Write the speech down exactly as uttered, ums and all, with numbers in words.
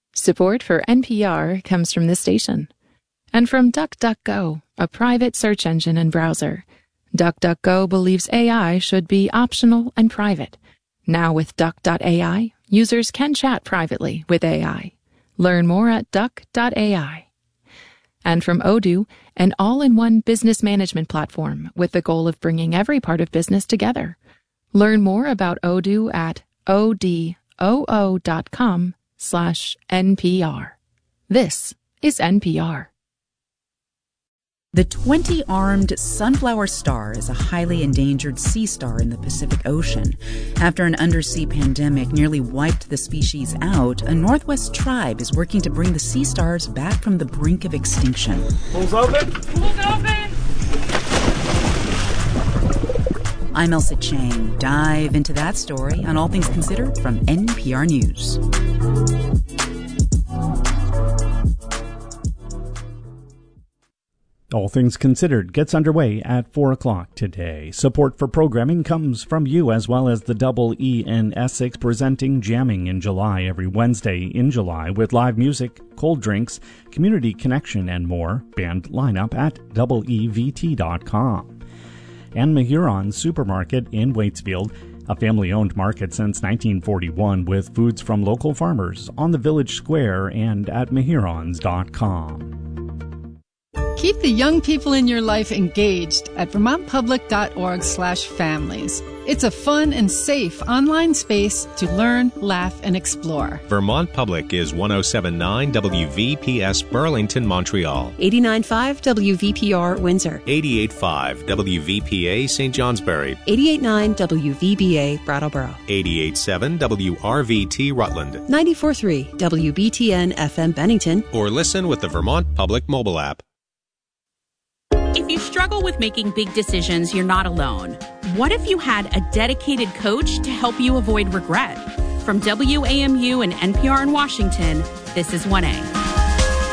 Support for N P R comes from this station. And from DuckDuckGo, a private search engine and browser. DuckDuckGo believes A I should be optional and private. Now with Duck dot A I, users can chat privately with A I. Learn more at Duck dot A I. And from Odoo, an all-in-one business management platform with the goal of bringing every part of business together. Learn more about Odoo at odoo dot com slash N P R. This is N P R. The twenty-armed sunflower star is a highly endangered sea star in the Pacific Ocean. After an undersea pandemic nearly wiped the species out, a Northwest tribe is working to bring the sea stars back from the brink of extinction. Pools open! Pools open! I'm Elsa Chang. Dive into that story on All Things Considered from N P R News. All Things Considered gets underway at four o'clock today. Support for programming comes from you, as well as the Double E in Essex presenting Jamming in July every Wednesday in July with live music, cold drinks, community connection, and more. Band lineup at double E V T dot com. And Mehuron Supermarket in Waitsfield, a family-owned market since nineteen forty-one with foods from local farmers on the Village Square and at mehurons dot com. Keep the young people in your life engaged at vermont public dot org slash families. It's a fun and safe online space to learn, laugh, and explore. Vermont Public is ten seventy-nine W V P S Burlington, Montreal. eighty-nine point five W V P R Windsor. eighty-eight point five W V P A Saint Johnsbury. eighty-eight point nine W V B A Brattleboro. eighty-eight point seven W R V T Rutland. ninety-four point three W B T N F M Bennington. Or listen with the Vermont Public mobile app. If you struggle with making big decisions, you're not alone. What if you had a dedicated coach to help you avoid regret? From W A M U and N P R in Washington, this is one A.